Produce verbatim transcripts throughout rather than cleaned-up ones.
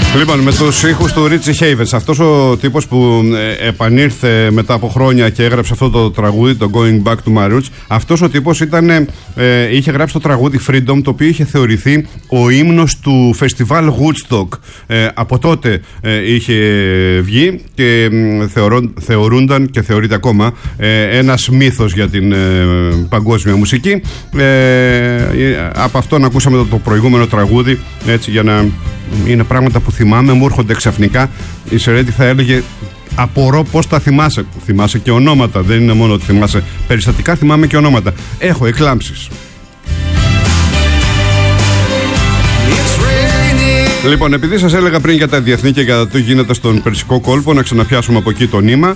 Λοιπόν, με τους ήχους του Ρίτσι Χέιβενς, αυτός ο τύπος που ε, επανήρθε μετά από χρόνια και έγραψε αυτό το τραγούδι, το Going Back to My Roots, αυτός ο τύπος ήταν, ε, είχε γράψει το τραγούδι Freedom, το οποίο είχε θεωρηθεί ο ύμνος του φεστιβάλ Woodstock. Ε, από τότε ε, είχε βγει και ε, θεωρώ, θεωρούνταν και θεωρείται ακόμα ε, ένας μύθος για την ε, παγκόσμια μουσική. Ε, ε, από αυτόν ακούσαμε το, το προηγούμενο τραγούδι, έτσι, για να... Είναι πράγματα που θυμάμαι, μου έρχονται ξαφνικά. Η Σερέτη θα έλεγε: απορώ πώς τα θυμάσαι. Θυμάσαι και ονόματα, δεν είναι μόνο ότι θυμάσαι περιστατικά, θυμάμαι και ονόματα. Έχω εκλάμψεις. Λοιπόν, επειδή σας έλεγα πριν για τα διεθνή και για το τι γίνεται στον Περσικό κόλπο, να ξαναπιάσουμε από εκεί το νήμα,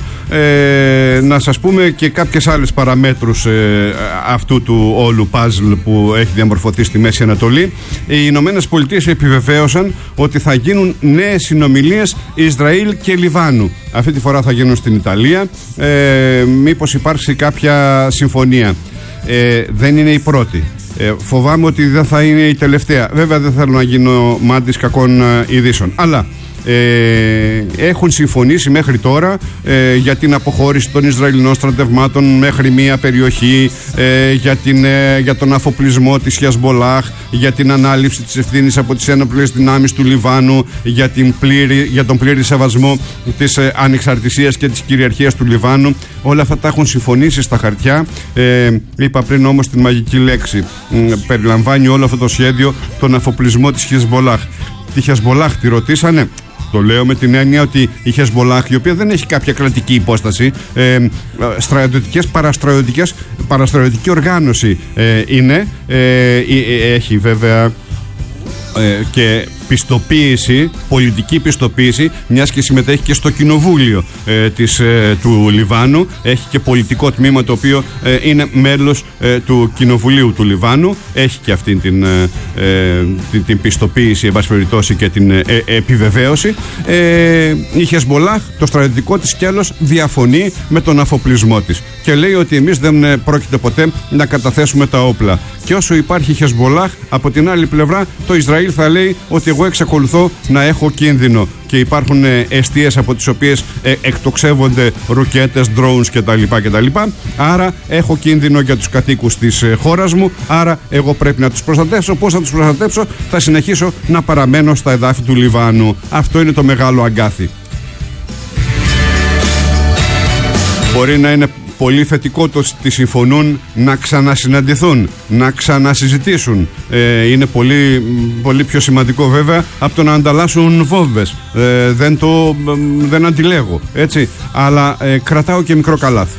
ε, να σας πούμε και κάποιες άλλες παραμέτρους ε, αυτού του όλου puzzle που έχει διαμορφωθεί στη Μέση Ανατολή. Οι Ηνωμένες Πολιτείες επιβεβαίωσαν ότι θα γίνουν νέες συνομιλίες Ισραήλ και Λιβάνου. Αυτή τη φορά θα γίνουν στην Ιταλία. Ε, μήπως υπάρξει κάποια συμφωνία. Ε, δεν είναι η πρώτη. Ε, φοβάμαι ότι δεν θα είναι η τελευταία. Βέβαια δεν θέλω να γίνω μάντης κακών ε, ειδήσεων, αλλά ε, έχουν συμφωνήσει μέχρι τώρα ε, για την αποχώρηση των Ισραηλινών στρατευμάτων μέχρι μία περιοχή, ε, για, την, ε, για τον αφοπλισμό της Χεσμπολάχ, για την ανάληψη της ευθύνης από τις ένοπλες δυνάμεις του Λιβάνου, για, την πλήρη, για τον πλήρη σεβασμό της ε, ανεξαρτησίας και της κυριαρχίας του Λιβάνου. Όλα αυτά τα έχουν συμφωνήσει στα χαρτιά. Ε, είπα πριν όμως την μαγική λέξη. Ε, περιλαμβάνει όλο αυτό το σχέδιο τον αφοπλισμό της Χεσμπολάχ. Τη Χεσμπολάχ τη ρωτήσανε. Το λέω με την έννοια ότι η Χεσμπολάχ, η οποία δεν έχει κάποια κρατική υπόσταση, ε, στρατιωτικές, παραστρατιωτικές, παραστρατιωτική οργάνωση ε, είναι, ε, ε, έχει βέβαια ε, και πιστοποίηση, πολιτική πιστοποίηση, μιας και συμμετέχει και στο κοινοβούλιο ε, της, ε, του Λιβάνου. Έχει και πολιτικό τμήμα το οποίο ε, είναι μέλος ε, του κοινοβουλίου του Λιβάνου. Έχει και αυτή την, ε, την, την πιστοποίηση, εν πάση περιπτώσει, και την ε, ε, επιβεβαίωση. Ε, η Χεσμπολάχ, το στρατιωτικό της σκέλος, διαφωνεί με τον αφοπλισμό της και λέει ότι εμείς δεν πρόκειται ποτέ να καταθέσουμε τα όπλα. Και όσο υπάρχει Χεσμπολάχ, από την άλλη πλευρά το Ισραήλ θα λέει ότι εγώ εξακολουθώ να έχω κίνδυνο και υπάρχουν εστίες από τις οποίες ε, εκτοξεύονται ρουκέτες, drones κτλ, κτλ. Άρα έχω κίνδυνο για τους κατοίκους της ε, χώρας μου, άρα εγώ πρέπει να τους προστατεύσω. Πώς θα τους προστατεύσω? Θα συνεχίσω να παραμένω στα εδάφη του Λιβάνου. Αυτό είναι το μεγάλο αγκάθι. Μπορεί να είναι πολύ θετικό το ότι συμφωνούν να ξανασυναντηθούν, να ξανασυζητήσουν. Ε, είναι πολύ, πολύ πιο σημαντικό βέβαια από το να ανταλλάσσουν βόμβες. Ε, δεν το δεν αντιλέγω, έτσι. Αλλά ε, κρατάω και μικρό καλάθι.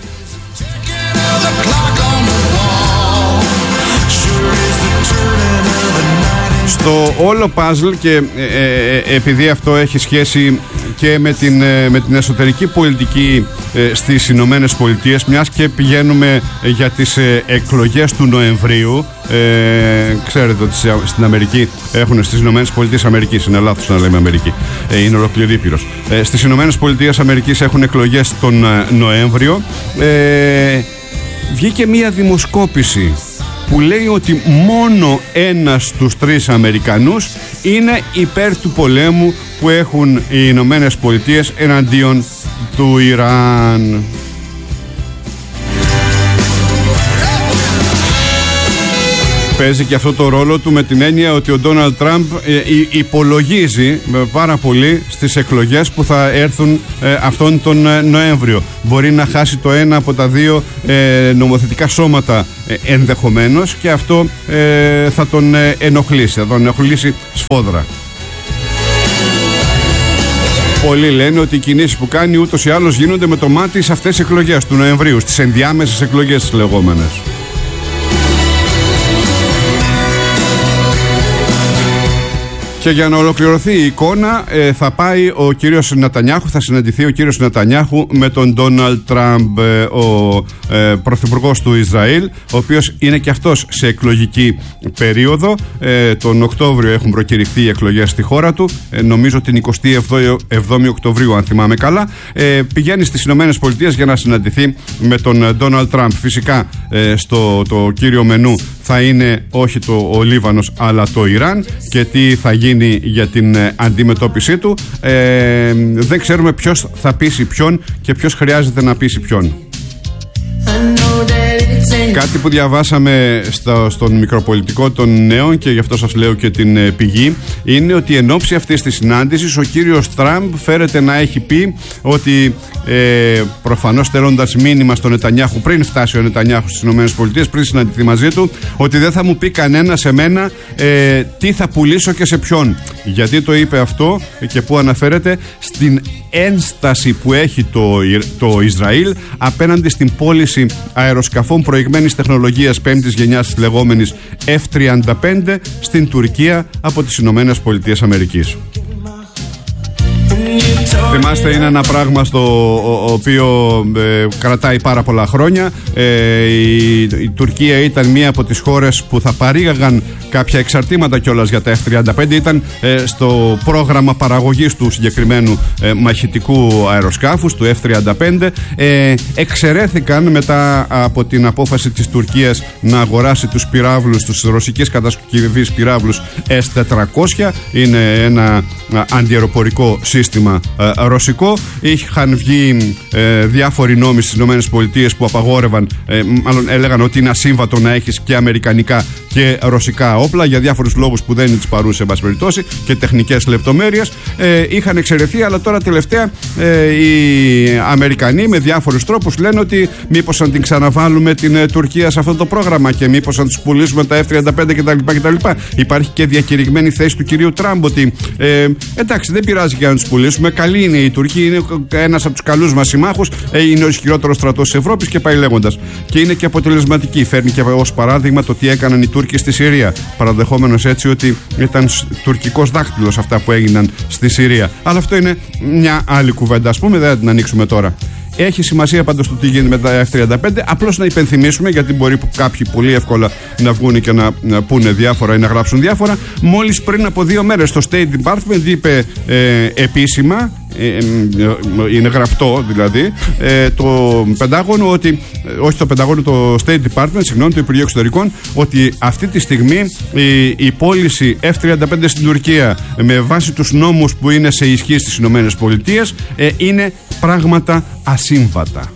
Στο όλο puzzle, και ε, ε, επειδή αυτό έχει σχέση και με την, ε, με την εσωτερική πολιτική ε, στις Ηνωμένες Πολιτείες, μιας και πηγαίνουμε ε, για τις ε, εκλογές του Νοεμβρίου. Ε, ξέρετε ότι στην Αμερική έχουν, στις Ηνωμένες Πολιτείες Αμερικής, είναι λάθος να λέμε Αμερική, ε, είναι ολοκληρήπειρος. Ε, στις Ηνωμένες Πολιτείες Αμερικής έχουν εκλογές τον ε, Νοέμβριο. Ε, βγήκε μία δημοσκόπηση που λέει ότι μόνο ένας στους τρεις Αμερικανούς είναι υπέρ του πολέμου που έχουν οι Ηνωμένες Πολιτείες εναντίον του Ιράν. Παίζει και αυτό το ρόλο του με την έννοια ότι ο Ντόναλντ Τραμπ ε, υπολογίζει πάρα πολύ στις εκλογές που θα έρθουν ε, αυτόν τον ε, Νοέμβριο. Μπορεί να χάσει το ένα από τα δύο ε, νομοθετικά σώματα ε, ενδεχομένως, και αυτό ε, θα τον ε, ενοχλήσει, θα τον ενοχλήσει σφόδρα. Πολλοί λένε ότι οι κινήσεις που κάνει ούτως ή άλλως γίνονται με το μάτι σε αυτές τις εκλογές του Νοεμβρίου, στις ενδιάμεσες εκλογές τις λεγόμενες. Και για να ολοκληρωθεί η εικόνα, ε, θα πάει ο κύριος Νετανιάχου, θα συναντηθεί ο κύριος Νετανιάχου με τον Ντόναλντ Τραμπ, ε, ο ε, πρωθυπουργός του Ισραήλ, ο οποίος είναι και αυτός σε εκλογική περίοδο. Ε, τον Οκτώβριο έχουν προκηρυχθεί οι εκλογές στη χώρα του, ε, νομίζω την εικοστή εβδόμη Οκτωβρίου, αν θυμάμαι καλά. Ε, πηγαίνει στις Ηνωμένες Πολιτείες για να συναντηθεί με τον Ντόναλντ Τραμπ. Φυσικά ε, στο το κύριο μενού θα είναι όχι το ο Λίβανος αλλά το Ιράν και τι θα γίνει για την ε, αντιμετώπιση του. Ε, δεν ξέρουμε ποιος θα πείσει ποιον και ποιος χρειάζεται να πείσει ποιον. Κάτι που διαβάσαμε στο, στον μικροπολιτικό των νέων και γι' αυτό σας λέω και την ε, πηγή, είναι ότι εν ώψη αυτής της συνάντησης ο κύριος Τραμπ φέρεται να έχει πει ότι ε, προφανώς στέλνοντας μήνυμα στον Νετανιάχου πριν φτάσει ο Νετανιάχου στις ΗΠΑ, πριν συναντηθεί μαζί του, ότι δεν θα μου πει κανένα σε μένα ε, τι θα πουλήσω και σε ποιον. Γιατί το είπε αυτό και που αναφέρεται στην ένσταση που έχει το, το Ισραήλ απέναντι στην πώληση αεροσκαφών προηγμένης τεχνολογίας πέμπτης γενιάς της λεγόμενης εφ τριάντα πέντε στην Τουρκία από τις Ηνωμένες Πολιτείες Αμερικής. Θυμάστε, είναι ένα πράγμα στο οποίο ε, κρατάει πάρα πολλά χρόνια. Ε, η, η Τουρκία ήταν μία από τις χώρες που θα παρήγαγαν κάποια εξαρτήματα κιόλας για τα εφ τριάντα πέντε. Ήταν ε, στο πρόγραμμα παραγωγής του συγκεκριμένου ε, μαχητικού αεροσκάφους, του εφ τριάντα πέντε. Ε, εξαιρέθηκαν μετά από την απόφαση της Τουρκίας να αγοράσει τους πυράβλους, τους ρωσικής κατασκευής πυράβλους ες τετρακόσια. Είναι ένα αντιαεροπορικό σύστημα ε, ρωσικό. Είχαν βγει ε, διάφοροι νόμοι στις ΗΠΑ που απαγόρευαν, ε, μάλλον έλεγαν ότι είναι ασύμβατο να έχεις και αμερικανικά και ρωσικά όπλα για διάφορους λόγους που δεν είναι τις παρούσες, εν πάση περιπτώσει, και τεχνικές λεπτομέρειες. Ε, είχαν εξαιρεθεί, αλλά τώρα τελευταία ε, οι Αμερικανοί με διάφορους τρόπους λένε ότι μήπως αν την ξαναβάλουμε την ε, Τουρκία σε αυτό το πρόγραμμα και μήπως αν τους πουλήσουμε τα εφ τριάντα πέντε κτλ. κτλ. Υπάρχει και διακηρυγμένη θέση του κυρίου Τραμπ ότι ε, εντάξει, δεν πειράζει και να τους πουλήσουμε. Καλή είναι η Τουρκία, είναι ένας από τους καλούς μας συμμάχους, ε, είναι ο ισχυρότερος στρατός της Ευρώπης και πάει λέγοντας. Και είναι και αποτελεσματική. Φέρνει και ως παράδειγμα το τι έκαναν οι Τούρκοι στη Συρία. Παραδεχόμενος έτσι ότι ήταν τουρκικός δάχτυλος αυτά που έγιναν στη Συρία. Αλλά αυτό είναι μια άλλη κουβέντα, ας πούμε, δεν θα την ανοίξουμε τώρα. Έχει σημασία πάντως το τι γίνεται με τα εφ τριάντα πέντε. Απλώς να υπενθυμίσουμε, γιατί μπορεί κάποιοι πολύ εύκολα να βγουν και να, να πούνε διάφορα ή να γράψουν διάφορα. Μόλις πριν από δύο μέρες το State Department είπε ε, επίσημα, ε, ε, είναι γραπτό δηλαδή, ε, το Πεντάγωνο ότι, όχι το Πεντάγωνο, το State Department, συγγνώμη, το Υπουργείο Εξωτερικών, ότι αυτή τη στιγμή η, η πώληση εφ τριάντα πέντε στην Τουρκία με βάση τους νόμους που είναι σε ισχύ στις ΗΠΑ ε, είναι πράγματα ασύμβατα.